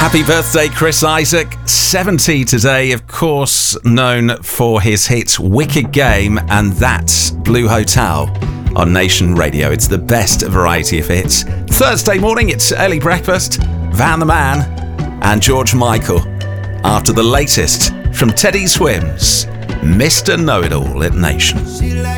Happy birthday, Chris Isaak. 70 today, of course, known for his hit Wicked Game, and that's Blue Hotel on Nation Radio. It's the best variety of hits. Thursday morning, it's early breakfast. Van the Man and George Michael. After the latest from Teddy Swims, Mr. Know-It-All at Nation.